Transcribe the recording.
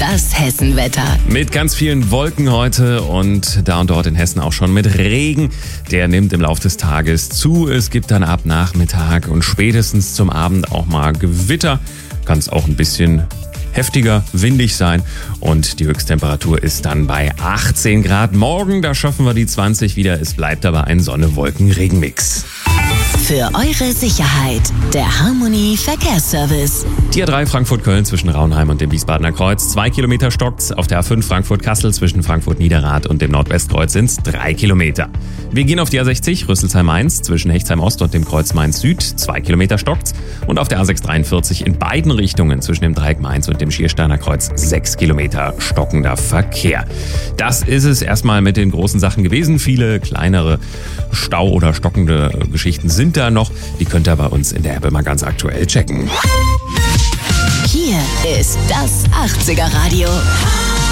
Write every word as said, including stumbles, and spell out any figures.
Das Hessenwetter. Mit ganz vielen Wolken heute und da und dort in Hessen auch schon mit Regen. Der nimmt im Laufe des Tages zu. Es gibt dann ab Nachmittag und spätestens zum Abend auch mal Gewitter. Kann es auch ein bisschen heftiger, windig sein und die Höchsttemperatur ist dann bei achtzehn Grad. Morgen, da schaffen wir die zwanzig wieder. Es bleibt aber ein Sonne-Wolken-Regenmix. Für eure Sicherheit, der Harmony Verkehrsservice. Die A drei Frankfurt-Köln zwischen Raunheim und dem Wiesbadener Kreuz. Zwei Kilometer stockt's. Auf der A fünf Frankfurt-Kassel zwischen Frankfurt-Niederrad und dem Nordwestkreuz sind's drei Kilometer. Wir gehen auf die A sechzig Rüsselsheim-Mainz zwischen Hechtsheim-Ost und dem Kreuz Mainz-Süd. Zwei Kilometer stockt's. Und auf der A sechs dreiundvierzig in beiden Richtungen zwischen dem Dreieck Mainz und dem Schiersteiner Kreuz sechs Kilometer stockender Verkehr. Das ist es erstmal mit den großen Sachen gewesen. Viele kleinere Stau- oder stockende Geschichten sind da noch. Die könnt ihr bei uns in der App immer ganz aktuell checken. Hier ist das achtziger Radio.